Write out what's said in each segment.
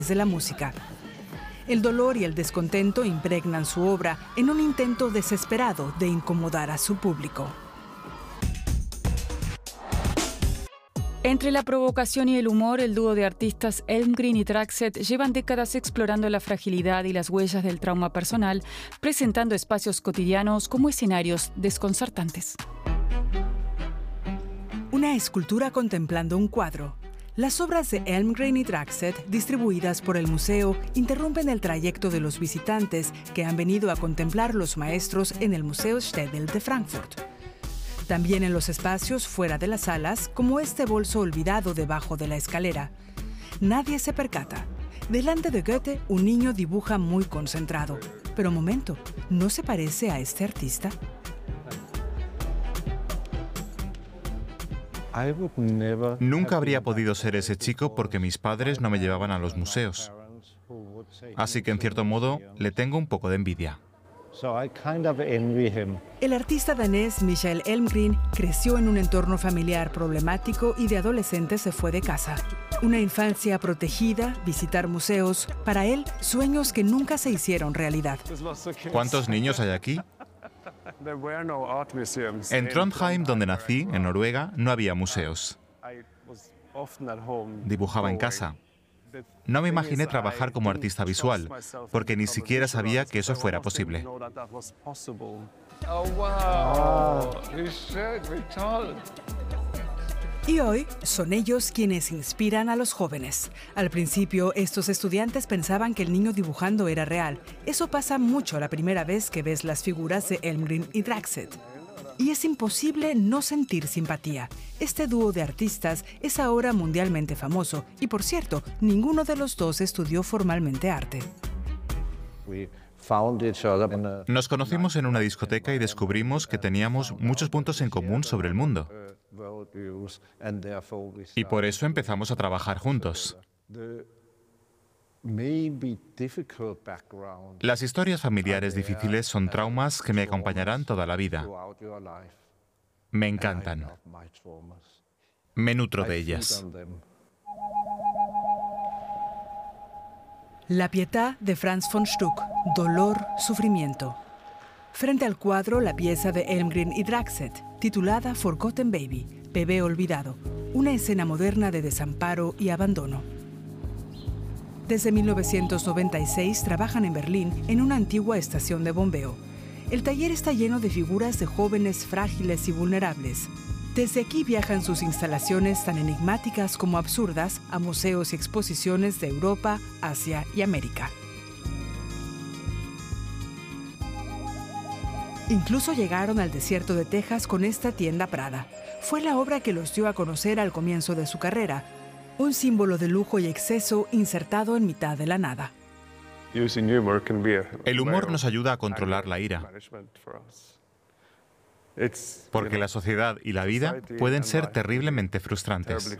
de la música. El dolor y el descontento impregnan su obra en un intento desesperado de incomodar a su público. Entre la provocación y el humor, el dúo de artistas Elmgreen y Draxet llevan décadas explorando la fragilidad y las huellas del trauma personal, presentando espacios cotidianos como escenarios desconcertantes. Una escultura contemplando un cuadro. Las obras de Elmgreen y Draxet, distribuidas por el museo, interrumpen el trayecto de los visitantes que han venido a contemplar los maestros en el Museo Städel de Frankfurt. También en los espacios fuera de las salas, como este bolso olvidado debajo de la escalera. Nadie se percata. Delante de Goethe, un niño dibuja muy concentrado. Pero momento, ¿no se parece a este artista? Nunca habría podido ser ese chico porque mis padres no me llevaban a los museos. Así que, en cierto modo, le tengo un poco de envidia. El artista danés Michael Elmgreen creció en un entorno familiar problemático y de adolescente se fue de casa. Una infancia protegida, visitar museos, para él, sueños que nunca se hicieron realidad. ¿Cuántos niños hay aquí? En Trondheim, donde nací, en Noruega, no había museos. Dibujaba en casa. No me imaginé trabajar como artista visual, porque ni siquiera sabía que eso fuera posible. Y hoy son ellos quienes inspiran a los jóvenes. Al principio, estos estudiantes pensaban que el niño dibujando era real. Eso pasa mucho la primera vez que ves las figuras de Elmgreen y Draxet. Y es imposible no sentir simpatía. Este dúo de artistas es ahora mundialmente famoso. Y por cierto, ninguno de los dos estudió formalmente arte. Nos conocimos en una discoteca y descubrimos que teníamos muchos puntos en común sobre el mundo. Y por eso empezamos a trabajar juntos. Las historias familiares difíciles son traumas que me acompañarán toda la vida. Me encantan. Me nutro de ellas. La Pietà de Franz von Stuck. Dolor, sufrimiento. Frente al cuadro, la pieza de Elmgreen y Draxet, titulada Forgotten Baby, Bebé olvidado. Una escena moderna de desamparo y abandono. Desde 1996 trabajan en Berlín en una antigua estación de bombeo. El taller está lleno de figuras de jóvenes frágiles y vulnerables. Desde aquí viajan sus instalaciones tan enigmáticas como absurdas a museos y exposiciones de Europa, Asia y América. Incluso llegaron al desierto de Texas con esta tienda Prada. Fue la obra que los dio a conocer al comienzo de su carrera. Un símbolo de lujo y exceso insertado en mitad de la nada. El humor nos ayuda a controlar la ira. Porque la sociedad y la vida pueden ser terriblemente frustrantes.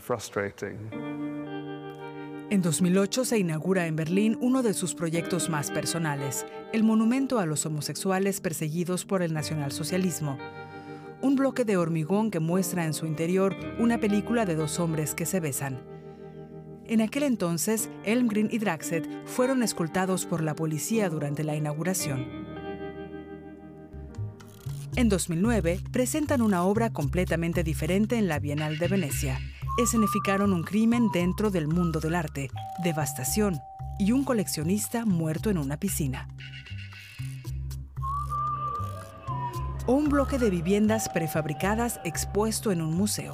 En 2008 se inaugura en Berlín uno de sus proyectos más personales, el monumento a los homosexuales perseguidos por el nacionalsocialismo. Un bloque de hormigón que muestra en su interior una película de dos hombres que se besan. En aquel entonces, Elmgreen y Draxet fueron escoltados por la policía durante la inauguración. En 2009, presentan una obra completamente diferente en la Bienal de Venecia. Escenificaron un crimen dentro del mundo del arte, devastación y un coleccionista muerto en una piscina. O un bloque de viviendas prefabricadas expuesto en un museo.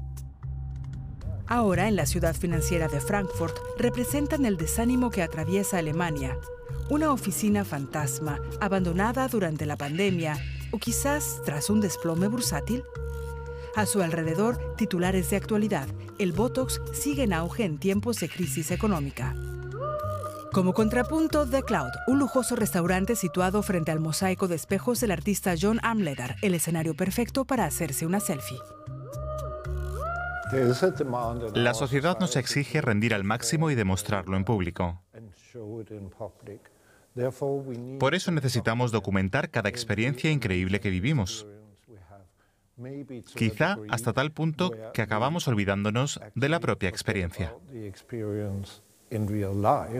Ahora, en la ciudad financiera de Frankfurt, representan el desánimo que atraviesa Alemania. Una oficina fantasma, abandonada durante la pandemia, o quizás tras un desplome bursátil. A su alrededor, titulares de actualidad. El Botox sigue en auge en tiempos de crisis económica. Como contrapunto, The Cloud, un lujoso restaurante situado frente al mosaico de espejos del artista John Amleder, el escenario perfecto para hacerse una selfie. La sociedad nos exige rendir al máximo y demostrarlo en público. Por eso necesitamos documentar cada experiencia increíble que vivimos. Quizá hasta tal punto que acabamos olvidándonos de la propia experiencia.